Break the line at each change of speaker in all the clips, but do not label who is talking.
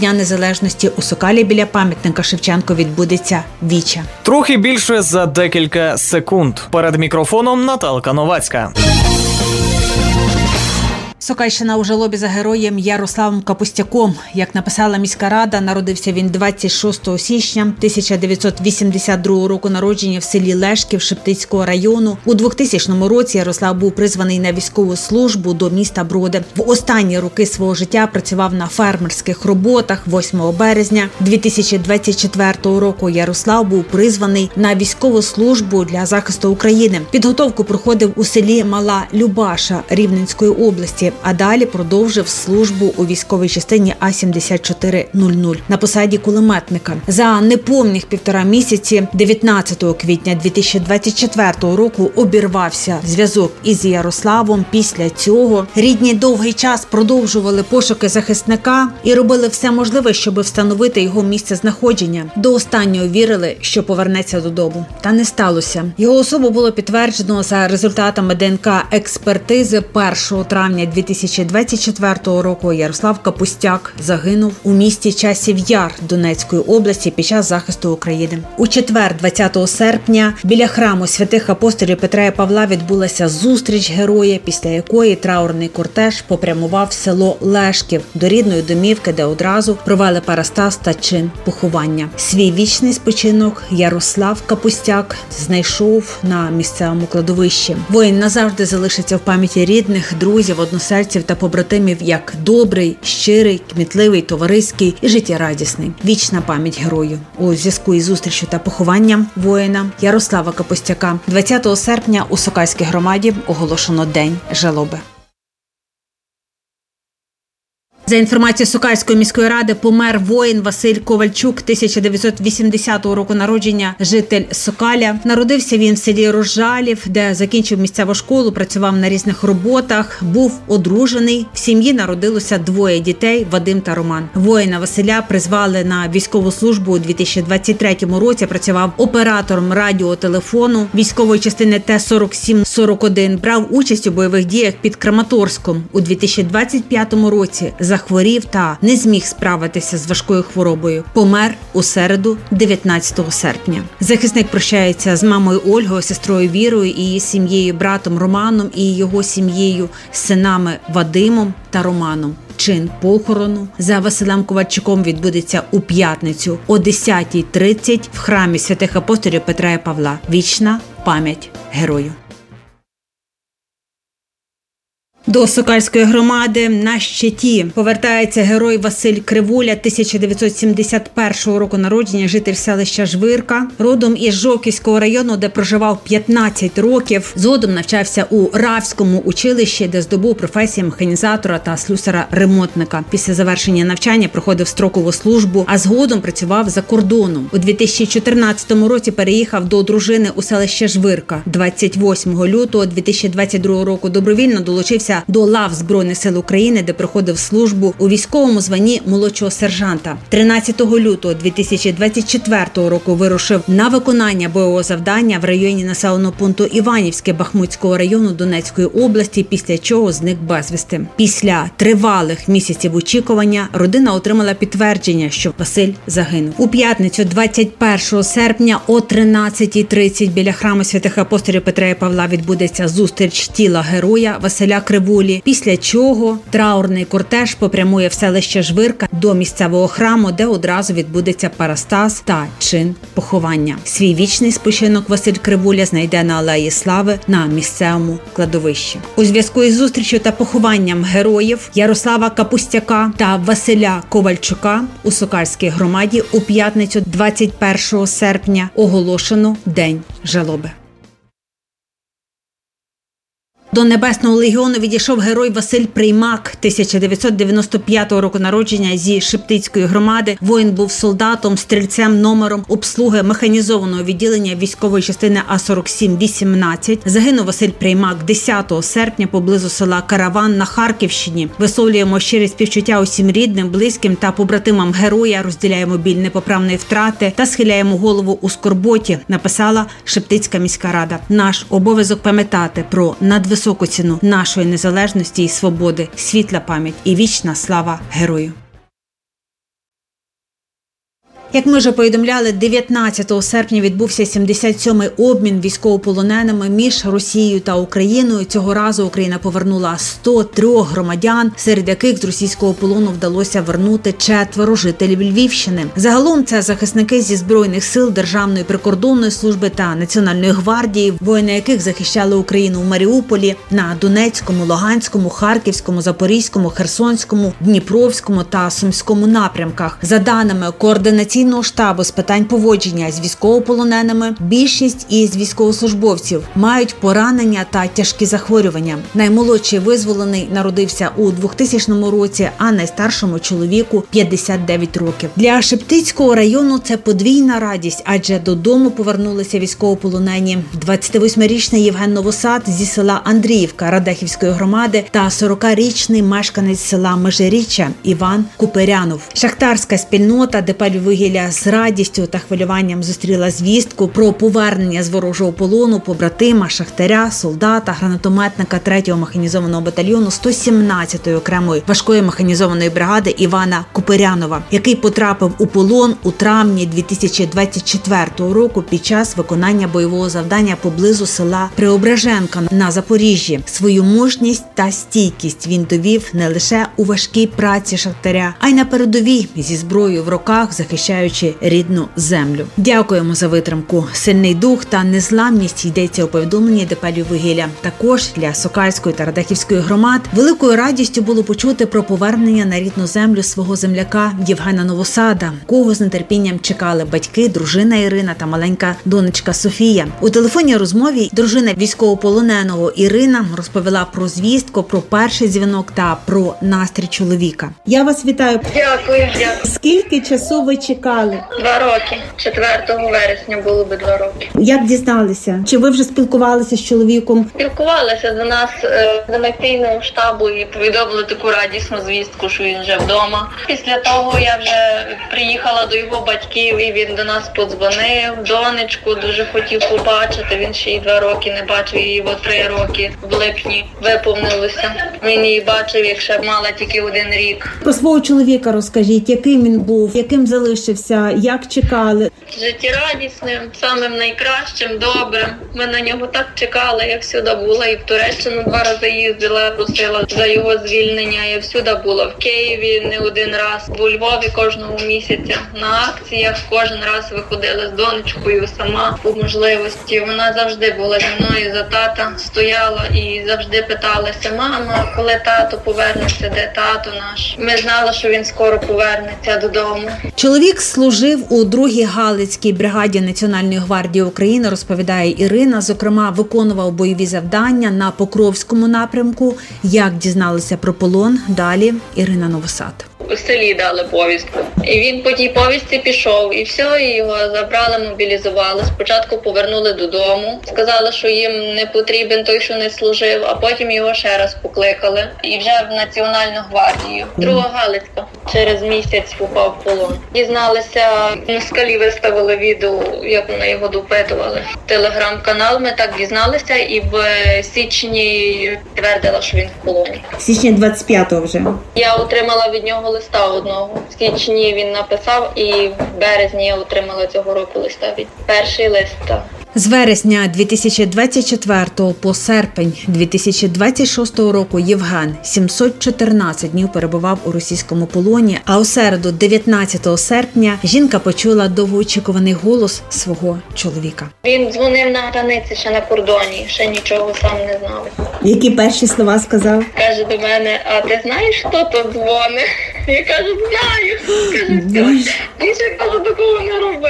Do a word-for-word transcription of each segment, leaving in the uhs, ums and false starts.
Дня Незалежності у Сокалі біля пам'ятника Шевченку відбудеться віча.
Трохи більше за декілька секунд. Перед мікрофоном Наталка Новацька.
Сокальщина у жалобі за героєм Ярославом Капустяком. Як написала міська рада, народився він двадцять шостого січня тисяча дев'ятсот вісімдесят другого року народження в селі Лешків Шептицького району. У двохтисячному році Ярослав був призваний на військову службу до міста Броди. В останні роки свого життя працював на фермерських роботах. восьмого березня дві тисячі двадцять четвертого року Ярослав був призваний на військову службу для захисту України. Підготовку проходив у селі Мала Любаша Рівненської області, а далі продовжив службу у військовій частині А сімдесят чотири нуль нуль на посаді кулеметника. За неповних півтора місяці дев'ятнадцятого квітня дві тисячі двадцять четвертого року обірвався зв'язок із Ярославом. Після цього рідні довгий час продовжували пошуки захисника і робили все можливе, щоб встановити його місце знаходження. До останнього вірили, що повернеться додому. Та не сталося. Його особу було підтверджено за результатами ДНК-експертизи першого травня дві тисячі двадцять четвертого року. Ярослав Капустяк загинув у місті Часів Яр Донецької області під час захисту України. У четвер, двадцятого серпня, біля храму святих апостолів Петра і Павла відбулася зустріч героя, після якої траурний кортеж попрямував в село Лешків до рідної домівки, де одразу провели парастаз та чин поховання. Свій вічний спочинок Ярослав Капустяк знайшов на місцевому кладовищі. Воїн назавжди залишиться в пам'яті рідних, друзів, односельців та побратимів як добрий, щирий, кмітливий, товариський і життєрадісний. Вічна пам'ять герою. У зв'язку із зустрічю та похованням воїна Ярослава Капустяка двадцятого серпня у Сокальській громаді оголошено День жалоби. За інформацією Сокальської міської ради, помер воїн Василь Ковальчук, тисяча дев'ятсот вісімдесятого року народження, житель Сокаля. Народився він в селі Рожалів, де закінчив місцеву школу, працював на різних роботах, був одружений. В сім'ї народилося двоє дітей – Вадим та Роман. Воїна Василя призвали на військову службу у дві тисячі двадцять третьому році, працював оператором радіотелефону військової частини Т сорок сім сорок один, брав участь у бойових діях під Краматорськом. У дві тисячі двадцять п'ятому році захворів та не зміг справитися з важкою хворобою. Помер у середу, дев'ятнадцятого серпня. Захисник прощається з мамою Ольгою, сестрою Вірою і її сім'єю, братом Романом і його сім'єю, синами Вадимом та Романом. Чин похорону за Василем Ковальчуком відбудеться у п'ятницю о десятій тридцять в храмі святих апостолів Петра і Павла. Вічна пам'ять герою. До Сокальської громади на щиті повертається герой Василь Кривуля, тисяча дев'ятсот сімдесят першого року народження, житель селища Жвирка, родом із Жовківського району, де проживав п'ятнадцять років. Згодом навчався у Равському училищі, де здобув професії механізатора та слюсара-ремонтника. Після завершення навчання проходив строкову службу, а згодом працював за кордоном. У дві тисячі чотирнадцятому році переїхав до дружини у селище Жвирка. двадцять восьмого лютого дві тисячі двадцять другого року добровільно долучився до лав Збройних сил України, де проходив службу у військовому званні молодшого сержанта. тринадцятого лютого дві тисячі двадцять четвертого року вирушив на виконання бойового завдання в районі населеного пункту Іванівське Бахмутського району Донецької області, після чого зник безвісти. Після тривалих місяців очікування родина отримала підтвердження, що Василь загинув. У п'ятницю двадцять першого серпня о тринадцятій тридцять біля храму святих апостолів Петра і Павла відбудеться зустріч тіла героя Василя Кривуля, після чого траурний кортеж попрямує в селище Жвирка до місцевого храму, де одразу відбудеться парастаз та чин поховання. Свій вічний спочинок Василь Кривуля знайде на Алеї Слави на місцевому кладовищі. У зв'язку із зустрічю та похованням героїв Ярослава Капустяка та Василя Ковальчука у Сокальській громаді у п'ятницю двадцять першого серпня оголошено День жалоби. До Небесного легіону відійшов герой Василь Приймак, тисяча дев'ятсот дев'яносто п'ятого року народження, зі Шептицької громади. Воїн був солдатом, стрільцем номером обслуги механізованого відділення військової частини А сорок сім вісімнадцять. Загинув Василь Приймак десятого серпня поблизу села Караван на Харківщині. Висловлюємо щирі співчуття усім рідним, близьким та побратимам героя, розділяємо біль непоправної втрати та схиляємо голову у скорботі, написала Шептицька міська рада. Наш обов'язок пам'ятати про надвисоку високу ціну нашої незалежності і свободи, світла пам'ять і вічна слава герою. Як ми вже повідомляли, дев'ятнадцятого серпня відбувся сімдесят сьомий обмін військовополоненими між Росією та Україною. Цього разу Україна повернула сто три громадян, серед яких з російського полону вдалося вернути четверо жителів Львівщини. Загалом це захисники зі Збройних сил, Державної прикордонної служби та Національної гвардії, воїни яких захищали Україну у Маріуполі, на Донецькому, Луганському, Харківському, Запорізькому, Херсонському, Дніпровському та Сумському напрямках. За даними Координаційного штабу з питань поводження з військовополоненими, більшість із військовослужбовців мають поранення та тяжкі захворювання. Наймолодший визволений народився у двохтисячному році, а найстаршому чоловіку п'ятдесят дев'ять років. Для Шептицького району це подвійна радість, адже додому повернулися військовополонені двадцятивосьмирічний Євген Новосад зі села Андріївка Радехівської громади та сорокарічний мешканець села Межиріччя Іван Куперянов. Шахтарська спільнота ДП «Львіввугілля» з радістю та хвилюванням зустріла звістку про повернення з ворожого полону побратима, шахтаря, солдата, гранатометника третього механізованого батальйону сто сімнадцятої окремої важкої механізованої бригади Івана Куперянова, який потрапив у полон у травні дві тисячі двадцять четвертого року під час виконання бойового завдання поблизу села Преображенка на Запоріжжі. Свою мужність та стійкість він довів не лише у важкій праці шахтаря, а й на передовій зі зброєю в руках, захищаючи рідну землю. Дякуємо за витримку, сильний дух та незламність, йдеться у повідомленні ДП «Львіввугілля». Також для Сокальської та Радехівської громад великою радістю було почути про повернення на рідну землю свого земляка Євгена Новосада, кого з нетерпінням чекали батьки, дружина Ірина та маленька донечка Софія. У телефонній розмові дружина військовополоненого Ірина розповіла про звістку, про перший дзвінок та про настрій чоловіка. Я вас вітаю.
Дякую, дякую.
Скільки часу ви чекали?
Два роки. четвертого вересня було би два роки.
Як дізналися? Чи ви вже спілкувалися з чоловіком?
Спілкувалися до нас е, з анексійного штабу і повідомили таку радісну звістку, що він вже вдома. Після того я вже приїхала до його батьків і він до нас подзвонив. Донечку дуже хотів побачити. Він ще й два роки не бачив її, бо три роки в липні виповнилося. Він її бачив, як ще мала тільки один рік.
Про свого чоловіка розкажіть, яким він був, яким залишився, як чекали?
Життєрадісним, самим найкращим, добрим. Ми на нього так чекали, я всюди була. І в Туреччину два рази їздила, просила за його звільнення. Я всюди була. В Києві не один раз, у Львові кожного місяця. На акціях кожен раз виходила з донечкою сама по можливості. Вона завжди була зі мною, за тата стояла і завжди питалася: мама, коли тато повернеться, де тато наш? Ми знали, що він скоро повернеться додому.
Чоловік служив у другій Галицькій бригаді Національної гвардії України, розповідає Ірина. Зокрема, виконував бойові завдання на Покровському напрямку. Як дізналися про полон, далі Ірина Новосад.
У селі дали повістку. І він по тій повістці пішов. І все, і його забрали, мобілізували. Спочатку повернули додому. Сказали, що їм не потрібен той, що не служив. А потім його ще раз покликали. І вже в Національну гвардію. Друга Галицька. Через місяць попав в полон. Дізналися, москалі виставили відео, як вони його допитували. Телеграм-канал, ми так дізналися. І в січні твердила, що він в полоні.
В січні двадцять п'ятого вже.
Я отримала від нього листа одного. В січні він написав, і в березні я отримала цього року листа від перший лист.
З вересня дві тисячі двадцять четвертого по серпень дві тисячі двадцять шостого року Євген сімсот чотирнадцять днів перебував у російському полоні, а у середу, дев'ятнадцятого серпня, жінка почула довгоочікуваний голос свого чоловіка.
Він дзвонив на границі, ще на кордоні, ще нічого сам не знав.
Які перші слова сказав?
Каже до мене: а ти знаєш, хто тут дзвонить? Я кажу: знаю. Каже: більше, кажу, такого не роби.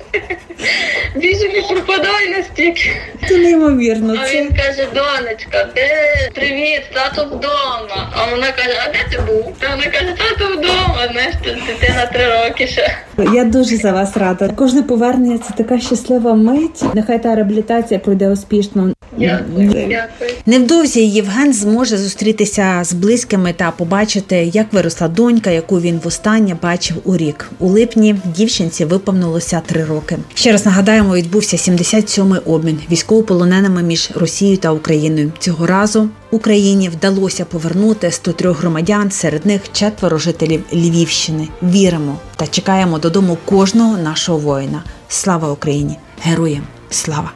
Більше не пропадай настільки.
Це неймовірно.
А він каже: донечка, ти привіт, тато вдома. А вона каже: а де ти був? А вона каже: тато вдома, знаєш, дитина три роки ще.
Я дуже за вас рада. Кожне повернення – це така щаслива мить. Нехай та реабілітація пройде успішно.
Дякую, дякую.
Невдовзі Євген зможе зустрітися з близькими та побачити, як виросла донька, яку він востаннє бачив у рік. У липні дівчинці виповнилося три роки. Ще раз нагадаємо, відбувся сімдесят сьомий обмін військовополоненими між Росією та Україною. Цього разу Україні вдалося повернути сто три громадян, серед них четверо жителів Львівщини. Віримо та чекаємо додому кожного нашого воїна. Слава Україні! Героям слава!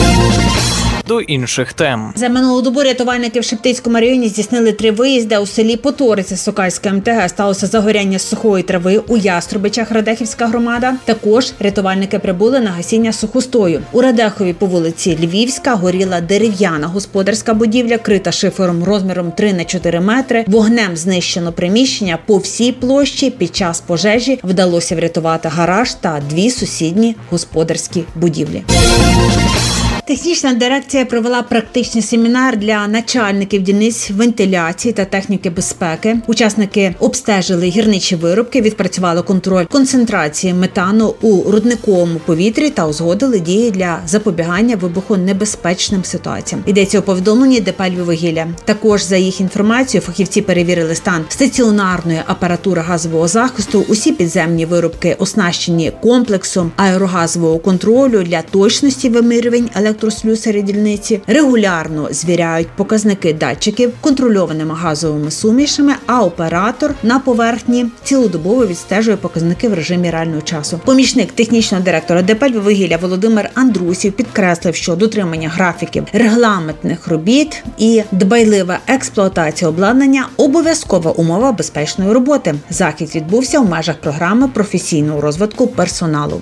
До інших тем.
За минулу добу рятувальники в Шептицькому районі здійснили три виїзди. У селі Поториця Сокальська ем те ге сталося загоряння сухої трави. У Яструбичах Радехівська громада. Також рятувальники прибули на гасіння сухостою. У Радехові по вулиці Львівська горіла дерев'яна господарська будівля, крита шифером розміром три на чотири метри. Вогнем знищено приміщення по всій площі. Під час пожежі вдалося врятувати гараж та дві сусідні господарські будівлі. Технічна дирекція провела практичний семінар для начальників дільниць вентиляції та техніки безпеки. Учасники обстежили гірничі виробки, відпрацювали контроль концентрації метану у рудниковому повітрі та узгодили дії для запобігання вибухонебезпечним ситуаціям. Йдеться у повідомленні ДП «Львіввугілля». Також, за їх інформацією, фахівці перевірили стан стаціонарної апаратури газового захисту. Усі підземні виробки оснащені комплексом аерогазового контролю для точності вимірювань електрослюсарі дільниці, регулярно звіряють показники датчиків контрольованими газовими сумішами, а оператор на поверхні цілодобово відстежує показники в режимі реального часу. Помічник технічного директора ДП «Львіввугілля» Володимир Андрусів підкреслив, що дотримання графіків регламентних робіт і дбайлива експлуатація обладнання – обов'язкова умова безпечної роботи. Захід відбувся в межах програми професійного розвитку персоналу.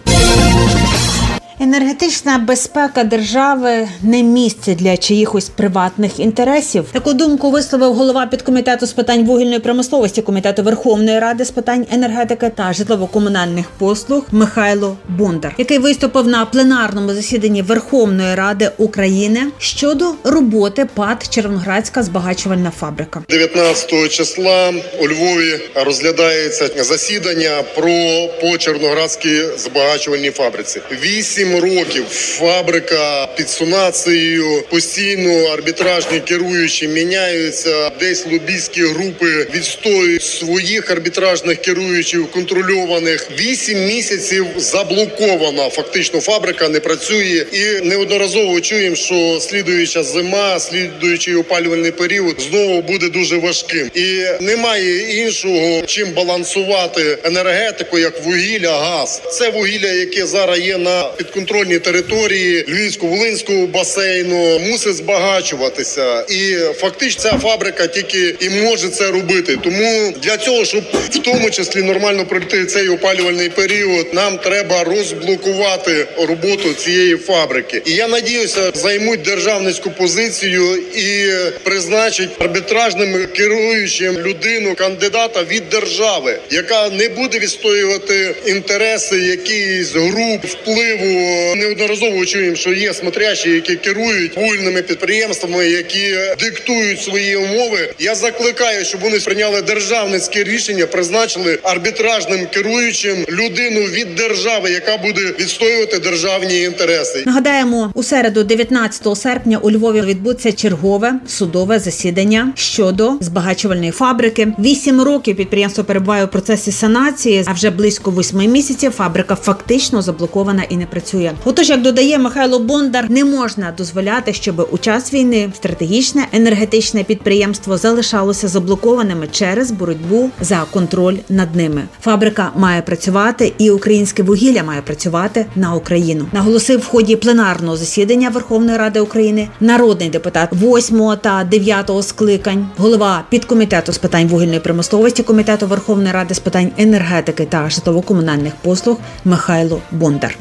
Енергетична безпека держави – не місце для чиїхось приватних інтересів. Таку думку висловив голова підкомітету з питань вугільної промисловості Комітету Верховної Ради з питань енергетики та житлово-комунальних послуг Михайло Бондар, який виступив на пленарному засіданні Верховної Ради України щодо роботи ПАТ «Червоноградська збагачувальна фабрика».
дев'ятнадцятого числа у Львові розглядається засідання про по Червоноградській збагачувальній фабриці. Вісім років фабрика під сунацією, постійно арбітражні керуючі міняються, десь лобістські групи відстоюють своїх арбітражних керуючих контрольованих. Вісім місяців заблокована фактично фабрика, не працює, і неодноразово чуємо, що слідуюча зима, слідуючий опалювальний період знову буде дуже важким. І немає іншого, чим балансувати енергетику, як вугілля, газ. Це вугілля, яке зараз є на підконтрольній контрольні території Львівсько-Волинського басейну, мусить збагачуватися. І фактично ця фабрика тільки і може це робити. Тому для цього, щоб в тому числі нормально пройти цей опалювальний період, нам треба розблокувати роботу цієї фабрики. І я надіюся, займуть державницьку позицію і призначать арбітражним керуючим людину, кандидата від держави, яка не буде відстоювати інтереси якихось груп, впливу. Неодноразово чуємо, що є смотрящі, які керують вугільними підприємствами, які диктують свої умови. Я закликаю, щоб вони прийняли державницьке рішення, призначили арбітражним керуючим людину від держави, яка буде відстоювати державні інтереси.
Нагадаємо, у середу, дев'ятнадцятого серпня, у Львові відбудеться чергове судове засідання щодо збагачувальної фабрики. Вісім років підприємство перебуває у процесі санації, а вже близько восьми місяців фабрика фактично заблокована і не працює. Отож, як додає Михайло Бондар, не можна дозволяти, щоб у час війни стратегічне енергетичне підприємство залишалося заблокованими через боротьбу за контроль над ними. Фабрика має працювати, і українське вугілля має працювати на Україну. Наголосив в ході пленарного засідання Верховної Ради України народний депутат восьмого та дев'ятого скликань, голова підкомітету з питань вугільної промисловості Комітету Верховної Ради з питань енергетики та житлово-комунальних послуг Михайло Бондар.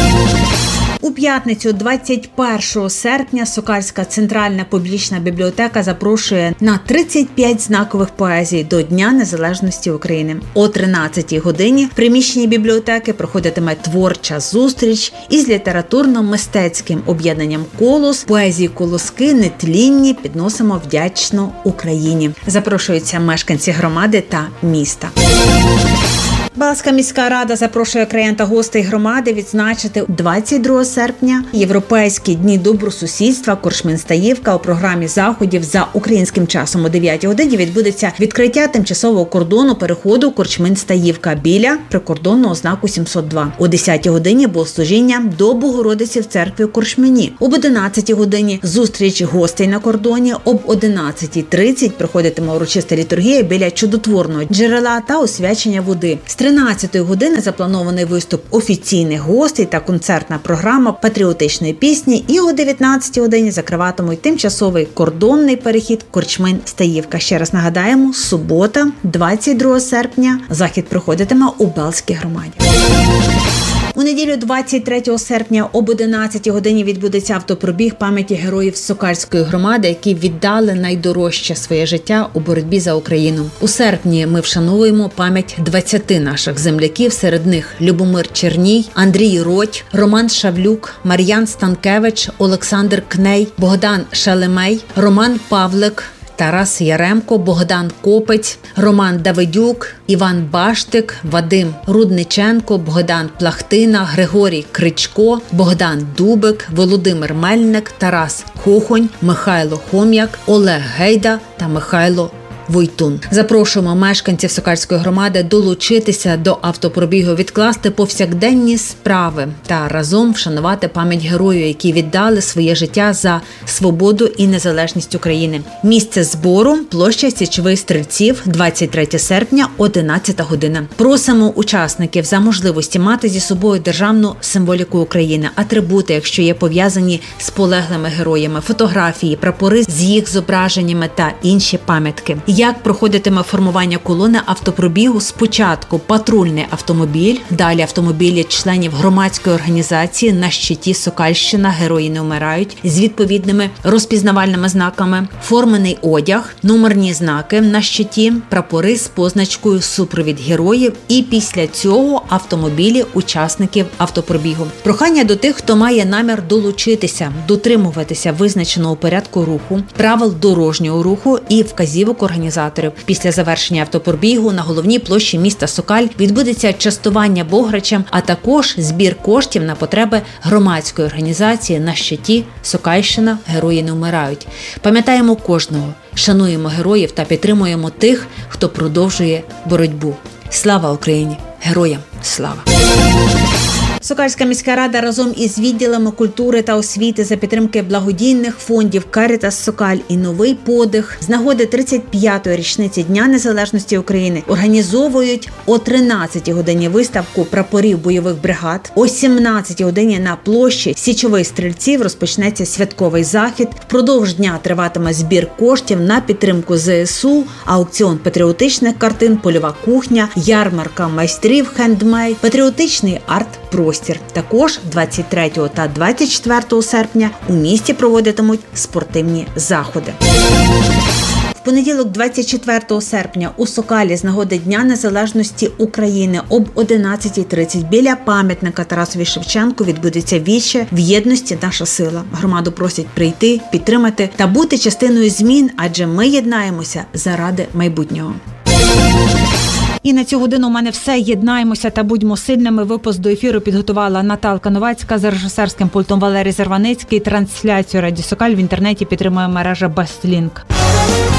У п'ятницю, двадцять першого серпня, Сокальська центральна публічна бібліотека запрошує на тридцять п'ять знакових поезій до Дня Незалежності України. О тринадцятій годині в приміщенні бібліотеки проходитиме творча зустріч із літературно-мистецьким об'єднанням «Колос». Поезії «Колоски» нетлінні підносимо вдячно Україні. Запрошуються мешканці громади та міста. Балтська міська рада запрошує краян та гостей громади відзначити двадцять другого серпня Європейські дні добросусідства Корчмин-Стаївка. У програмі заходів за українським часом о дев'ятій годині відбудеться відкриття тимчасового кордону переходу Корчмин-Стаївка біля прикордонного знаку сімсот два. О десятій годині богослужіння до Богородиці в церкві в Корчмині. Об одинадцятій годині зустріч гостей на кордоні. Об одинадцятій тридцять проходитиме урочиста літургія біля чудотворного джерела та освячення води. З тринадцятої години запланований виступ офіційних гостей та концертна програма патріотичної пісні. І о дев'ятнадцятій годині закриватимуть тимчасовий кордонний перехід Корчмин-Стаївка. Ще раз нагадаємо, субота, двадцять другого серпня, захід проходитиме у Балтській громаді. У неділю двадцять третього серпня об одинадцятій годині відбудеться автопробіг пам'яті героїв Сокальської громади, які віддали найдорожче своє життя у боротьбі за Україну. У серпні ми вшановуємо пам'ять двадцяти наших земляків, серед них Любомир Черній, Андрій Роть, Роман Шавлюк, Мар'ян Станкевич, Олександр Кней, Богдан Шелемей, Роман Павлик, Тарас Яремко, Богдан Копець, Роман Давидюк, Іван Баштик, Вадим Рудниченко, Богдан Плахтина, Григорій Кричко, Богдан Дубик, Володимир Мельник, Тарас Хохонь, Михайло Хом'як, Олег Гейда та Михайло Войтун. Запрошуємо мешканців Сокальської громади долучитися до автопробігу, відкласти повсякденні справи та разом вшанувати пам'ять героїв, які віддали своє життя за свободу і незалежність України. Місце збору – площа Січових Стрільців, двадцять третього серпня, одинадцята година. Просимо учасників за можливості мати зі собою державну символіку України, атрибути, якщо є пов'язані з полеглими героями, фотографії, прапори з їх зображеннями та інші пам'ятки. Як проходитиме формування колони автопробігу? Спочатку патрульний автомобіль, далі автомобілі членів громадської організації «На щиті Сокальщина. Герої не вмирають» з відповідними розпізнавальними знаками, формений одяг, номерні знаки на щиті, прапори з позначкою «Супровід героїв» і після цього автомобілі учасників автопробігу. Прохання до тих, хто має намір долучитися, дотримуватися визначеного порядку руху, правил дорожнього руху і вказівок організації. Після завершення автопробігу на головній площі міста Сокаль відбудеться частування бограчем, а також збір коштів на потреби громадської організації «На щиті Сокальщина. Герої не вмирають». Пам'ятаємо кожного, шануємо героїв та підтримуємо тих, хто продовжує боротьбу. Слава Україні! Героям слава! Сокальська міська рада разом із відділами культури та освіти за підтримки благодійних фондів «Карітас Сокаль» і «Новий подих» з нагоди тридцять п'ятої річниці Дня Незалежності України організовують о тринадцятій годині виставку прапорів бойових бригад. О сімнадцятій годині на площі Січових Стрільців розпочнеться святковий захід. Впродовж дня триватиме збір коштів на підтримку зе ес у, аукціон патріотичних картин, польова кухня, ярмарка майстрів хендмейд, патріотичний арт-простір. Також двадцять третього та двадцять четвертого серпня у місті проводитимуть спортивні заходи. В понеділок, двадцять четвертого серпня, у Сокалі з нагоди Дня Незалежності України об одинадцятій тридцять біля пам'ятника Тарасові Шевченку відбудеться віче «В єдності наша сила». Громаду просять прийти, підтримати та бути частиною змін, адже ми єднаємося заради майбутнього. І на цю годину у мене все. Єднаємося та будьмо сильними. Випуск до ефіру підготувала Наталка Новацька, за режисерським пультом Валерій Зарваницький. Трансляцію Радіо Сокаль в інтернеті підтримує мережа Бастлінк.